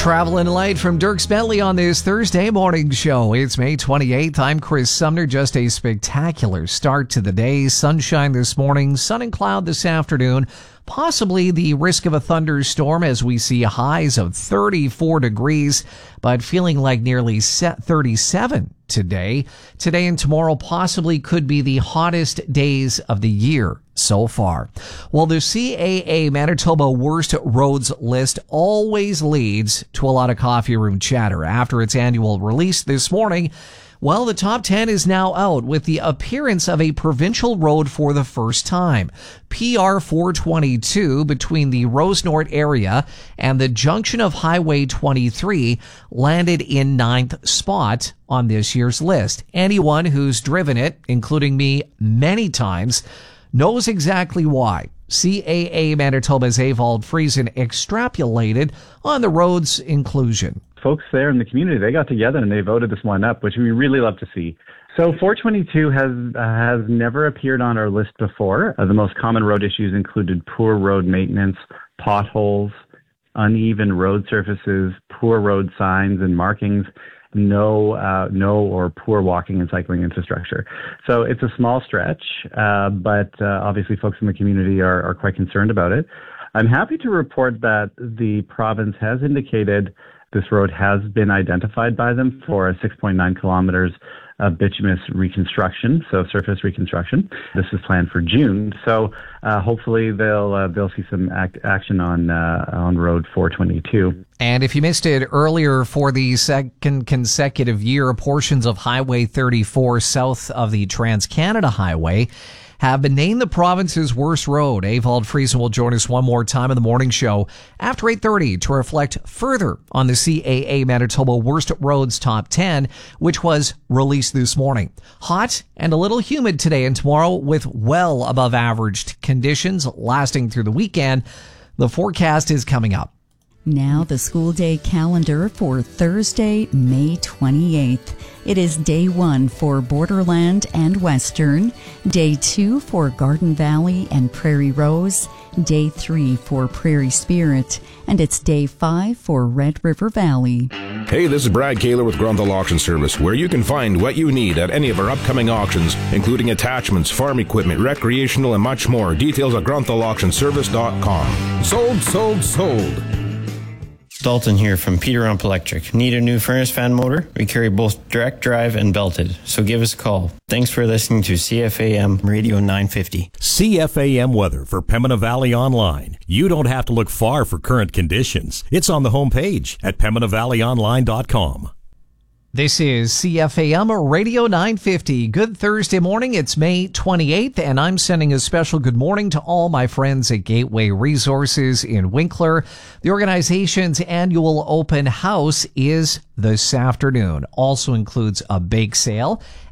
Traveling light from Dierks Bentley on this Thursday morning show. It's May 28th. I'm Chris Sumner. Just a spectacular start to the day. Sunshine this morning, sun and cloud this afternoon. Possibly the risk of a thunderstorm as we see highs of 34 degrees, but feeling like nearly 37 today. Today and tomorrow possibly could be the hottest days of the year so far. Well, the CAA Manitoba Worst Roads list always leads to a lot of coffee room chatter. After its annual release this morning, well, the top 10 is now out with the appearance of a provincial road for the first time. PR 422 between the Rosenort area and the junction of Highway 23 landed in 9th spot on this year's list. Anyone who's driven it, including me many times, knows exactly why. CAA Manitoba's Ewald Friesen extrapolated on the road's inclusion. Folks there in the community, they got together and they voted this one up, which we really love to see. So 422 has never appeared on our list before. The most common road issues included poor road maintenance, potholes, uneven road surfaces, poor road signs and markings, no or poor walking and cycling infrastructure. So it's a small stretch, but obviously folks in the community are quite concerned about it. I'm happy to report that the province has indicated this road has been identified by them for a 6.9 kilometers of bituminous reconstruction, so surface reconstruction. This is planned for June, so hopefully they'll see some action on Road 422. And if you missed it earlier, for the second consecutive year, portions of Highway 34 south of the Trans-Canada Highway have been named the province's worst road. Ewald Friesen will join us one more time in the morning show after 8:30 to reflect further on the CAA Manitoba Worst Roads Top 10, which was released this morning. Hot and a little humid today and tomorrow with well above average conditions lasting through the weekend. The forecast is coming up. Now the school day calendar for Thursday, May 28th. It is day 1 for Borderland and Western, day 2 for Garden Valley and Prairie Rose, day 3 for Prairie Spirit, and it's day 5 for Red River Valley. Hey, this is Brad Kaler with Grunthal Auction Service, where you can find what you need at any of our upcoming auctions, including attachments, farm equipment, recreational, and much more. Details at grunthauctionservice.com. Sold, sold, sold. Dalton here from Peter Rump Electric. Need a new furnace fan motor? We carry both direct drive and belted, so give us a call. Thanks for listening to CFAM Radio 950. CFAM weather for Pembina Valley Online. You don't have to look far for current conditions. It's on the homepage at PembinaValleyOnline.com. This is CFAM Radio 950. Good Thursday morning. It's May 28th, and I'm sending a special good morning to all my friends at Gateway Resources in Winkler. The organization's annual open house is this afternoon. Also includes a bake sale